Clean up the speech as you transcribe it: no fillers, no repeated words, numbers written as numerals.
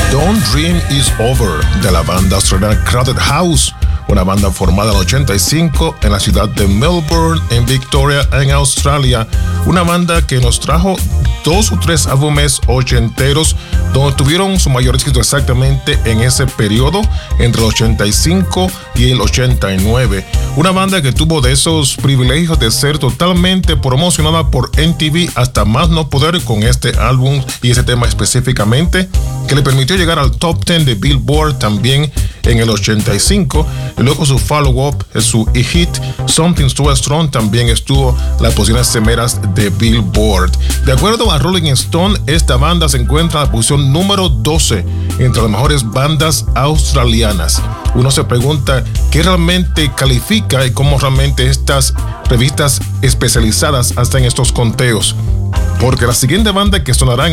Don't Dream Is Over, de la banda australiana Crowded House, una banda formada en el 85 en la ciudad de Melbourne, en Victoria, en Australia. Una banda que nos trajo 2 o 3 álbumes ochenteros, donde tuvieron su mayor éxito exactamente en ese periodo, entre el 85 y el 89. Una banda que tuvo de esos privilegios de ser totalmente promocionada por MTV hasta más no poder con este álbum y ese tema específicamente, que le permitió llegar al top 10 de Billboard también en el 85. Y luego su follow-up, su hit Something So Strong, también estuvo en las posiciones semeras de Billboard. De acuerdo a Rolling Stone, esta banda se encuentra en la posición número 12 entre las mejores bandas australianas. Uno se pregunta qué realmente califica y cómo realmente estas revistas especializadas hacen estos conteos, porque la siguiente banda que sonará